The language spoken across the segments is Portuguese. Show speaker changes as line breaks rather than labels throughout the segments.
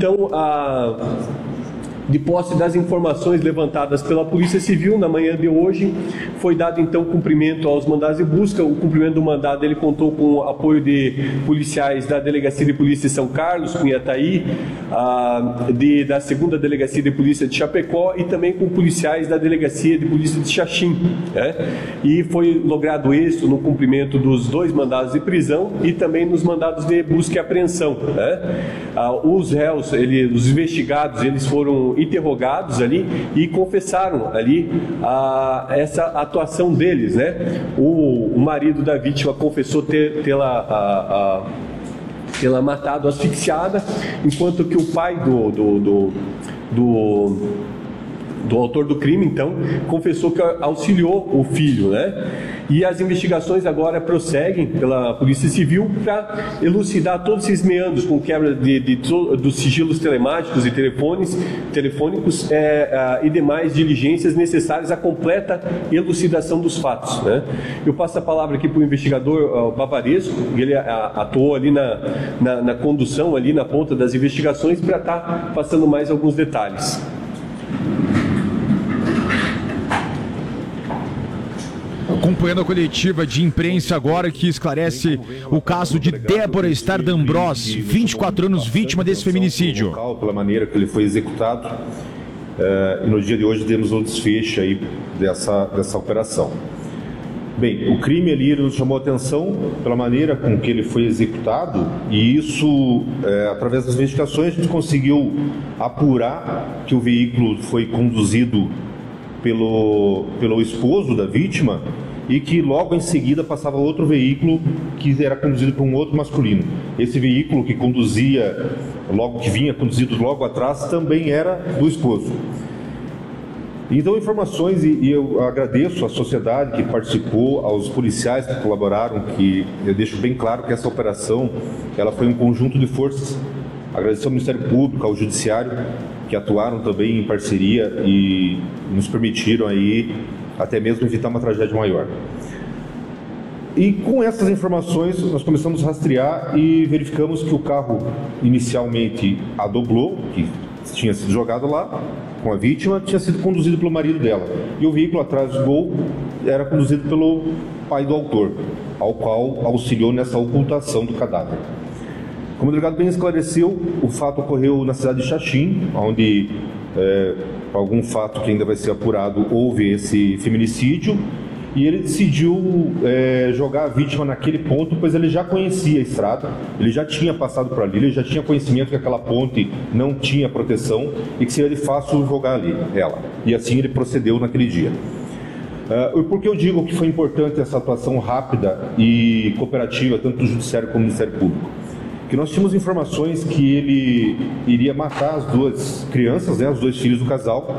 Então, de posse das informações levantadas pela Polícia Civil, na manhã de hoje, foi dado então cumprimento aos mandados de busca. O cumprimento do mandado ele contou com o apoio de policiais da Delegacia de Polícia de São Carlos, Cunhataí, da 2ª Delegacia de Polícia de Chapecó e também com policiais da Delegacia de Polícia de Xaxim, né? E foi logrado êxito no cumprimento dos 2 mandados de prisão e também nos mandados de busca e apreensão, né? Os réus, os investigados, eles foram interrogados ali e confessaram ali essa atuação deles, né? O marido da vítima confessou tê-la matado asfixiada, enquanto que o pai do autor do crime, então, confessou que auxiliou o filho, né? E as investigações agora prosseguem pela Polícia Civil para elucidar todos esses meandros com quebra dos sigilos telemáticos e telefônicos e demais diligências necessárias à completa elucidação dos fatos, né? Eu passo a palavra aqui para o investigador Bavaresco, ele atuou ali na condução, ali na ponta das investigações, para estar passando mais alguns detalhes.
Acompanhando a coletiva de imprensa agora que esclarece o caso de Débora Esther D'Ambros, 24 anos, vítima desse feminicídio.
Pela maneira que ele foi executado, e no dia de hoje temos um desfecho aí dessa operação. Bem, o crime ali nos chamou a atenção pela maneira com que ele foi executado, e isso, através das investigações, a gente conseguiu apurar que o veículo foi conduzido pelo esposo da vítima e que logo em seguida passava outro veículo que era conduzido por um outro masculino. Esse veículo que vinha conduzido logo atrás também era do esposo. Então, informações, e eu agradeço à sociedade que participou, aos policiais que colaboraram, que eu deixo bem claro que essa operação ela foi um conjunto de forças. Agradecer ao Ministério Público, ao Judiciário, que atuaram também em parceria e nos permitiram aí até mesmo evitar uma tragédia maior. E com essas informações nós começamos a rastrear e verificamos que o carro inicialmente a Doblô, que tinha sido jogado lá com a vítima, tinha sido conduzido pelo marido dela. E o veículo atrás do Gol era conduzido pelo pai do autor, ao qual auxiliou nessa ocultação do cadáver. Como o delegado bem esclareceu, o fato ocorreu na cidade de Xaxim, onde, por algum fato que ainda vai ser apurado, houve esse feminicídio, e ele decidiu jogar a vítima naquele ponto, pois ele já conhecia a estrada, ele já tinha passado por ali, ele já tinha conhecimento que aquela ponte não tinha proteção e que seria de fácil jogar ali ela. E assim ele procedeu naquele dia. Por que eu digo que foi importante essa atuação rápida e cooperativa, tanto do Judiciário como do Ministério Público? Que nós tínhamos informações que ele iria matar as 2 crianças, né, os 2 filhos do casal,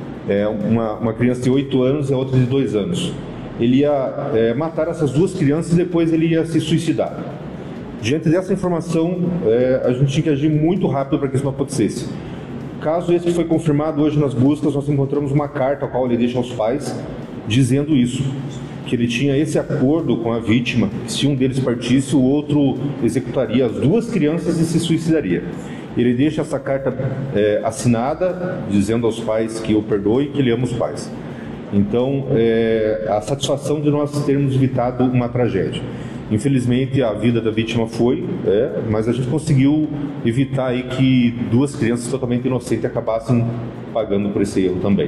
uma criança de 8 anos e a outra de 2 anos. Ele ia matar essas 2 crianças e depois ele ia se suicidar. Diante dessa informação, a gente tinha que agir muito rápido para que isso não acontecesse. Caso esse que foi confirmado hoje nas buscas, nós encontramos uma carta a qual ele deixa aos pais dizendo isso, que ele tinha esse acordo com a vítima, que se um deles partisse, o outro executaria as 2 crianças e se suicidaria. Ele deixa essa carta assinada, dizendo aos pais que o perdoe e que ele ama os pais. Então, a satisfação de nós termos evitado uma tragédia. Infelizmente, a vida da vítima foi, mas a gente conseguiu evitar aí que 2 crianças totalmente inocentes acabassem pagando por esse erro também.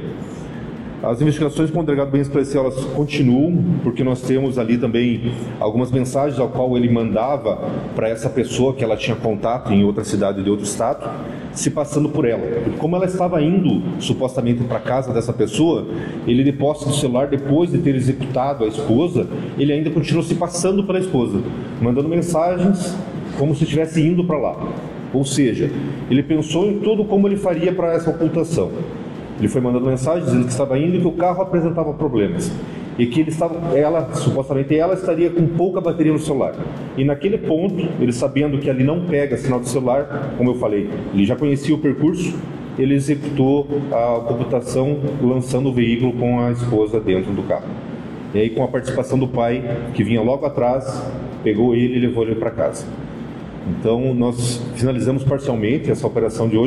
As investigações, como o delegado bem esclareceu, elas continuam, porque nós temos ali também algumas mensagens ao qual ele mandava para essa pessoa que ela tinha contato em outra cidade de outro estado, se passando por ela. Porque como ela estava indo supostamente para a casa dessa pessoa, ele de posse do celular, depois de ter executado a esposa, ele ainda continuou se passando pela esposa, mandando mensagens como se estivesse indo para lá. Ou seja, ele pensou em tudo como ele faria para essa ocultação. Ele foi mandando mensagens dizendo que estava indo e que o carro apresentava problemas. E que supostamente ela estaria com pouca bateria no celular. E naquele ponto, ele sabendo que ali não pega sinal do celular, como eu falei, ele já conhecia o percurso, ele executou a computação lançando o veículo com a esposa dentro do carro. E aí, com a participação do pai, que vinha logo atrás, pegou ele e levou ele para casa. Então, nós finalizamos parcialmente essa operação de hoje.